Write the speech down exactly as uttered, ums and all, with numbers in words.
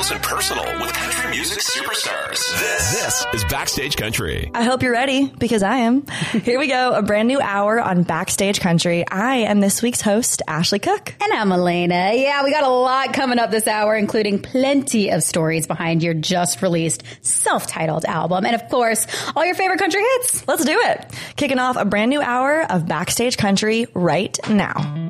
close and personal with country music superstars. This, this is Backstage Country. I hope you're ready, because I am. Here we go, a brand new hour on Backstage Country. I am this week's host, Ashley Cook. And I'm Elena. Yeah, we got a lot coming up this hour, including plenty of stories behind your just released self-titled album. And of course, all your favorite country hits. Let's do it. Kicking off a brand new hour of Backstage Country right now.